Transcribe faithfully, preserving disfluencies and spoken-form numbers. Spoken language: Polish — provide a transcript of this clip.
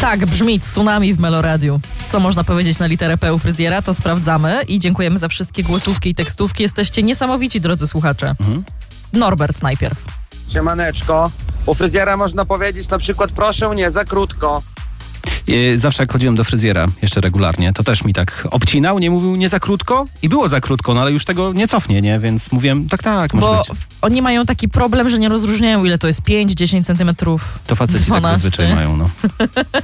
Tak, brzmi tsunami w Meloradiu. Co można powiedzieć na literę P u fryzjera, to sprawdzamy i dziękujemy za wszystkie głosówki i tekstówki. Jesteście niesamowici, drodzy słuchacze. Mhm. Norbert najpierw. Siemaneczko. U fryzjera można powiedzieć na przykład proszę nie za krótko. Zawsze jak chodziłem do fryzjera, jeszcze regularnie, to też mi tak obcinał, nie mówił nie za krótko i było za krótko, no ale już tego nie cofnie, nie? Więc mówiłem, tak, tak, może Bo być. oni mają taki problem, że nie rozróżniają, ile to jest pięć, dziesięć centymetrów. To faceci tak zazwyczaj mają, no.